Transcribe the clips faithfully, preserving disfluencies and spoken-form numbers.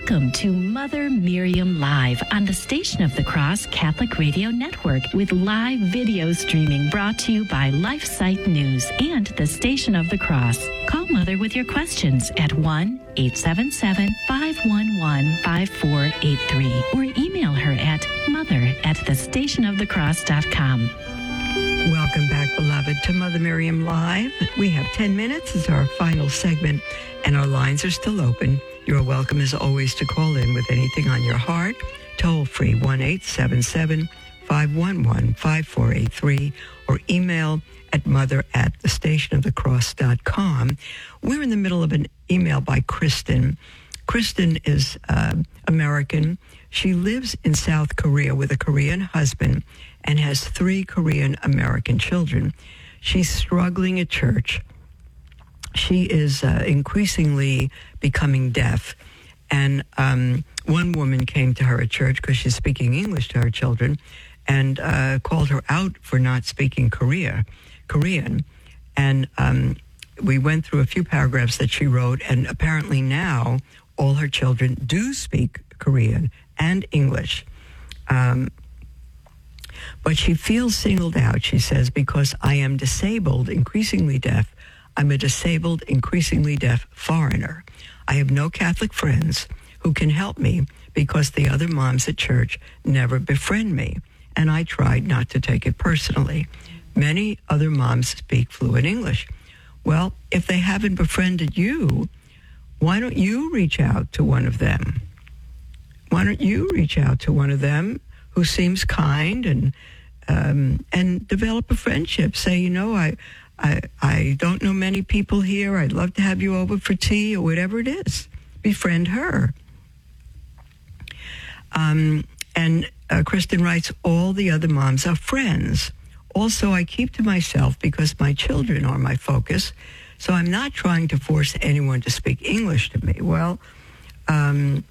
Welcome to Mother Miriam Live on the Station of the Cross Catholic Radio Network with live video streaming brought to you by LifeSite News and the Station of the Cross. Call Mother with your questions at one eight seven seven, five one one, five four eight three or email her at mother at the station of the cross dot com. Welcome back, beloved, to Mother Miriam Live. We have ten minutes as our final segment, and our lines are still open. You're welcome, as always, to call in with anything on your heart. Toll free, one eight seven seven, five one one, five four eight three, or email at mother at the station of the cross dot com. We're in the middle of an email by Kristen. Kristen is uh, American. She lives in South Korea with a Korean husband and has three Korean-American children. She's struggling at church. She is uh, increasingly becoming deaf. And um, one woman came to her at church because she's speaking English to her children and uh, called her out for not speaking Korea, Korean. And um, we went through a few paragraphs that she wrote, and apparently now all her children do speak Korean and English. Um, but she feels singled out, she says, because I am disabled, increasingly deaf. I'm a disabled, increasingly deaf foreigner. I have no Catholic friends who can help me because the other moms at church never befriend me, and I tried not to take it personally. Many other moms speak fluent English. Well, if they haven't befriended you, why don't you reach out to one of them? Why don't you reach out to one of them who seems kind and um, and develop a friendship? Say, you know, I, I I don't know many people here. I'd love to have you over for tea or whatever it is. Befriend her. Um, and uh, Kristen writes, all the other moms are friends. Also, I keep to myself because my children are my focus. So I'm not trying to force anyone to speak English to me. Well, um,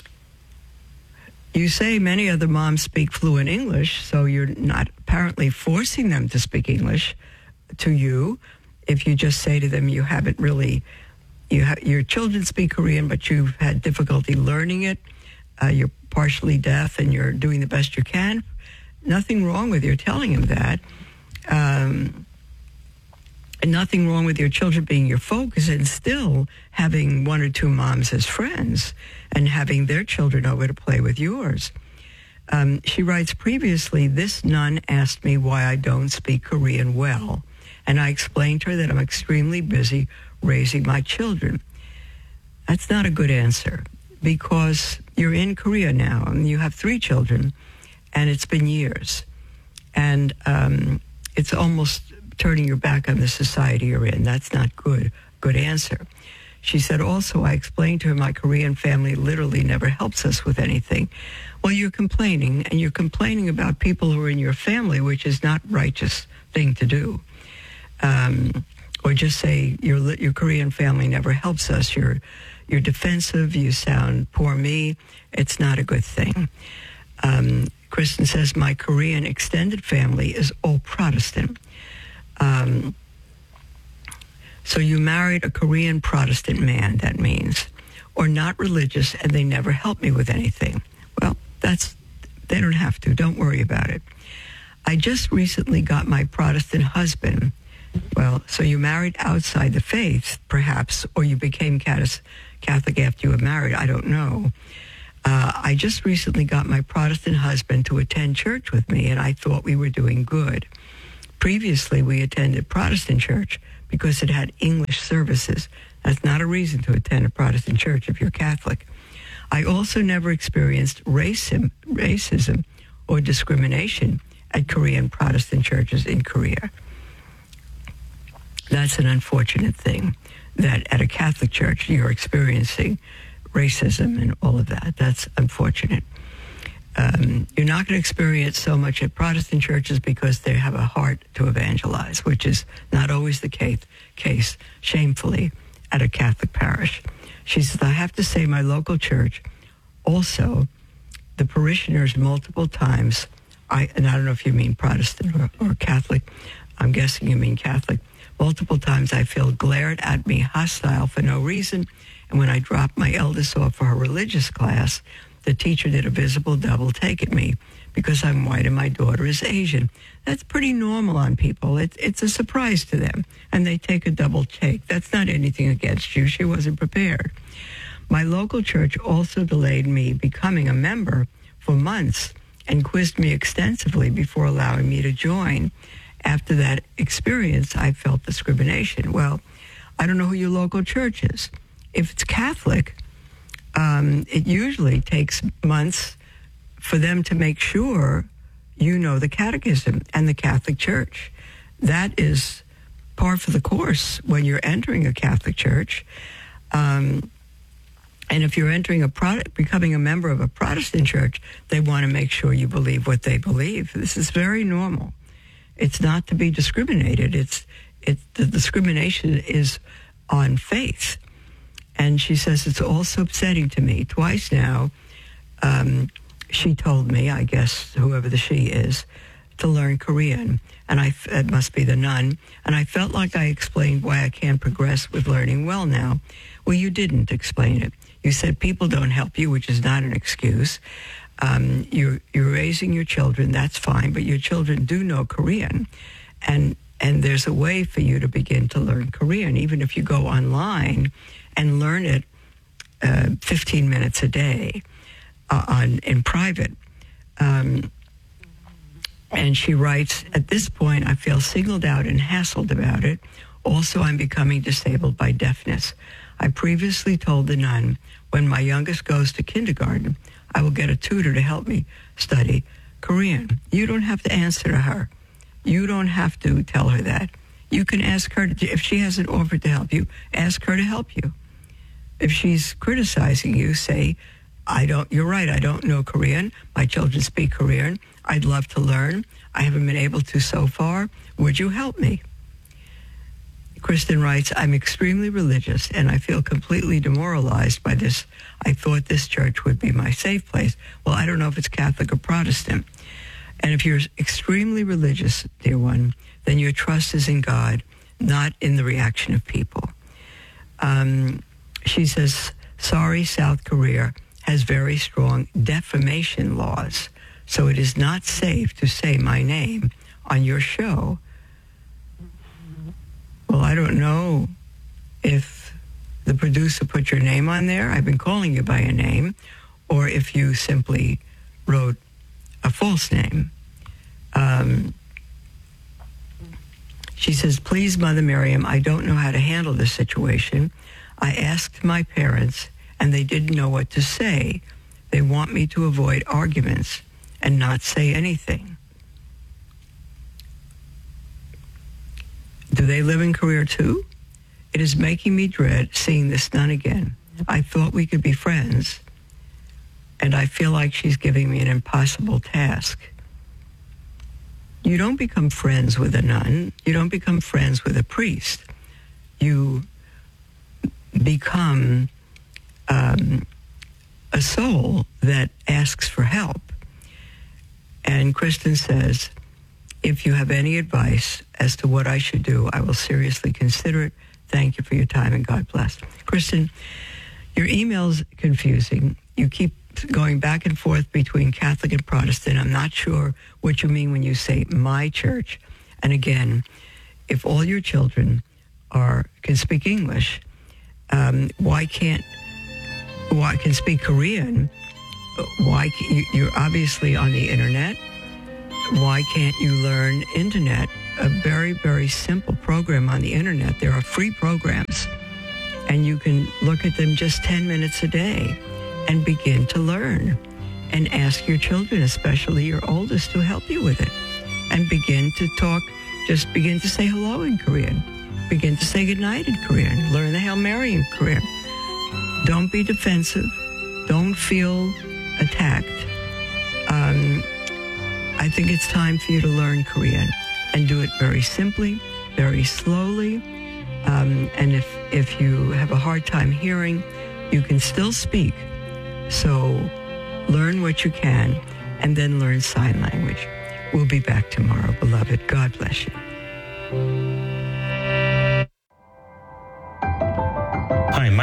you say many other moms speak fluent English, so you're not apparently forcing them to speak English to you. If you just say to them, you haven't really, you ha- your children speak Korean, but you've had difficulty learning it. Uh, you're partially deaf and you're doing the best you can. Nothing wrong with your telling him that. Um, and nothing wrong with your children being your focus and still having one or two moms as friends and having their children over to play with yours. Um, she writes, previously, this nun asked me why I don't speak Korean well. And I explained to her that I'm extremely busy raising my children. That's not a good answer because you're in Korea now and you have three children and it's been years. And um, it's almost turning your back on the society you're in. That's not good. Good answer. She said, also, I explained to her my Korean family literally never helps us with anything. Well, you're complaining, and you're complaining about people who are in your family, which is not righteous thing to do. Um, or just say, your your Korean family never helps us. You're, you're defensive. You sound poor me. It's not a good thing. Um, Kristen says, my Korean extended family is all Protestant. Um, so you married a Korean Protestant man, that means, or not religious, and they never help me with anything. Well, that's, they don't have to. Don't worry about it. I just recently got my Protestant husband. Well, so you married outside the faith, perhaps, or you became Catholic after you were married. I don't know. Uh, I just recently got my Protestant husband to attend church with me, and I thought we were doing good. Previously, we attended Protestant church because it had English services. That's not a reason to attend a Protestant church if you're Catholic. I also never experienced racism, racism or discrimination at Korean Protestant churches in Korea. That's an unfortunate thing, that at a Catholic church you're experiencing racism and all of that. That's unfortunate. Um, you're not going to experience so much at Protestant churches because they have a heart to evangelize, which is not always the case, case, shamefully, at a Catholic parish. She says, I have to say my local church, also, the parishioners multiple times, I and I don't know if you mean Protestant or, or Catholic, I'm guessing you mean Catholic, multiple times I feel glared at me hostile for no reason And when I dropped my eldest off for her religious class, the teacher did a visible double take at me because I'm white and my daughter is Asian. That's pretty normal on people. It, it's a surprise to them, and they take a double take. That's not anything against you. She wasn't prepared. My local church also delayed me becoming a member for months and quizzed me extensively before allowing me to join. After that experience, I felt discrimination. Well, I don't know who your local church is. If it's Catholic, um, it usually takes months for them to make sure you know the catechism and the Catholic Church. That is par for the course when you're entering a Catholic church. Um, and if you're entering a Pro- becoming a member of a Protestant church, they want to make sure you believe what they believe. This is very normal. It's not to be discriminated. It's it. The discrimination is on faith. And she says, it's also upsetting to me. Twice now, um, she told me, I guess, whoever the she is, to learn Korean. And I, it must be the nun. And I felt like I explained why I can't progress with learning well now. Well, you didn't explain it. You said people don't help you, which is not an excuse. Um, you're, you're raising your children, that's fine, but your children do know Korean. And, and there's a way for you to begin to learn Korean, even if you go online and learn it uh, fifteen minutes a day uh, on in private. Um, and she writes, at this point, I feel singled out and hassled about it. Also, I'm becoming disabled by deafness. I previously told the nun, when my youngest goes to kindergarten, I will get a tutor to help me study Korean. You don't have to answer to her. You don't have to tell her that. You can ask her, to, if she hasn't offered to help you, ask her to help you. If she's criticizing you, say, I don't, you're right, I don't know Korean. My children speak Korean. I'd love to learn. I haven't been able to so far. Would you help me? Kristen writes, I'm extremely religious and I feel completely demoralized by this. I thought this church would be my safe place. Well, I don't know if it's Catholic or Protestant. And if you're extremely religious, dear one, then your trust is in God, not in the reaction of people. Um, she says, sorry, South Korea has very strong defamation laws, so it is not safe to say my name on your show. Well, I don't know if the producer put your name on there. I've been calling you by a name, or if you simply wrote a false name. Um, she says, please, Mother Miriam, I don't know how to handle this situation. I asked my parents, and they didn't know what to say. They want me to avoid arguments and not say anything. Do they live in Korea too? It is making me dread seeing this nun again. I thought we could be friends, and I feel like she's giving me an impossible task. You don't become friends with a nun. You don't become friends with a priest. You become um, a soul that asks for help. And Kristen says, if you have any advice as to what I should do, I will seriously consider it. Thank you for your time, and God bless. Kristen, your email's confusing. You keep going back and forth between Catholic and Protestant. I'm not sure what you mean when you say my church. And again, if all your children are can speak English, um, why can't why can speak Korean? Why can you, you're obviously on the internet. Why can't you learn internet? A very, very simple program on the internet. There are free programs, and you can look at them just ten minutes a day and begin to learn. And ask your children, especially your oldest, to help you with it. And begin to talk, just begin to say hello in Korean. Begin to say goodnight in Korean. Learn the Hail Mary in Korean. Don't be defensive. Don't feel attacked. Um, I think it's time for you to learn Korean and do it very simply, very slowly. Um, and if, if you have a hard time hearing, you can still speak. So learn what you can and then learn sign language. We'll be back tomorrow, beloved. God bless you. Hi, my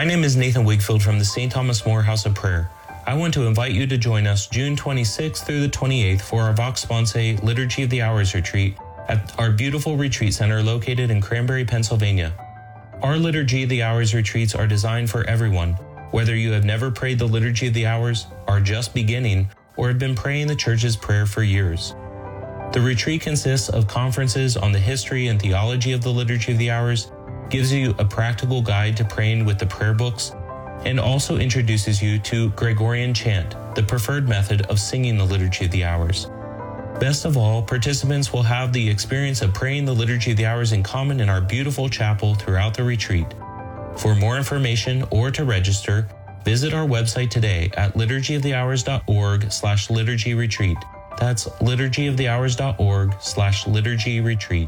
My name is Nathan Wigfield from the Saint Thomas More House of Prayer. I want to invite you to join us June twenty-sixth through the twenty-eighth for our Vox Sponsae Liturgy of the Hours retreat at our beautiful retreat center located in Cranberry, Pennsylvania. Our Liturgy of the Hours retreats are designed for everyone, whether you have never prayed the Liturgy of the Hours, are just beginning, or have been praying the Church's prayer for years. The retreat consists of conferences on the history and theology of the Liturgy of the Hours, gives you a practical guide to praying with the prayer books, and also introduces you to Gregorian chant, the preferred method of singing the Liturgy of the Hours. Best of all, participants will have the experience of praying the Liturgy of the Hours in common in our beautiful chapel throughout the retreat. For more information or to register, visit our website today at liturgyofthehours.org slash liturgy retreat. That's liturgyofthehours.org slash liturgy retreat.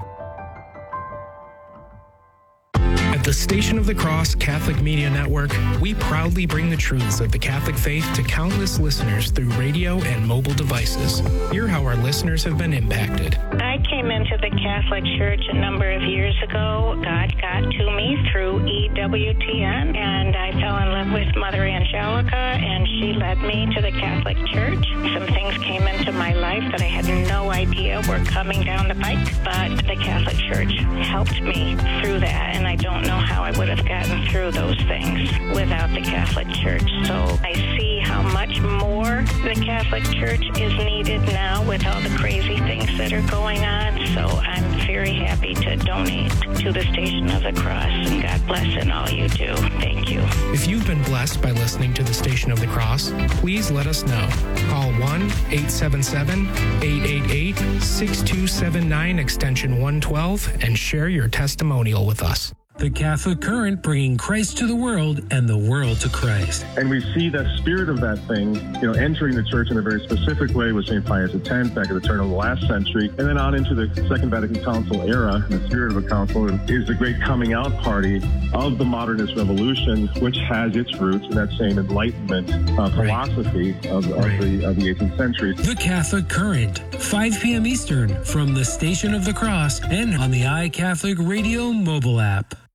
At the Station of the Cross Catholic Media Network, we proudly bring the truths of the Catholic faith to countless listeners through radio and mobile devices. Hear how our listeners have been impacted. I came into the Catholic Church a number of years ago. God got to me through E W T N, and I fell in love with Mother Angelica, and she led me to the Catholic Church. Some things came into my life that I had no idea were coming down the pike, but the Catholic Church helped me through that, and I don't know how I would have gotten through those things without the Catholic Church. So I see how much more the Catholic Church is needed now with all the crazy things that are going on. So I'm very happy to donate to the Station of the Cross, and God bless in all you do. Thank you. If you've been blessed by listening to the Station of the Cross, please let us know. Call one eight seven seven, eight eight eight, six two seven nine extension one twelve and share your testimonial with us. The Catholic Current, bringing Christ to the world and the world to Christ. And we see that spirit of that thing, you know, entering the church in a very specific way with Saint Pius X back at the turn of the last century, and then on into the Second Vatican Council era. And the spirit of a council is the great coming out party of the modernist revolution, which has its roots in that same Enlightenment uh, philosophy right. of, of, right. the, of the eighteenth century. The Catholic Current, five p.m. Eastern, from the Station of the Cross and on the iCatholic Radio mobile app.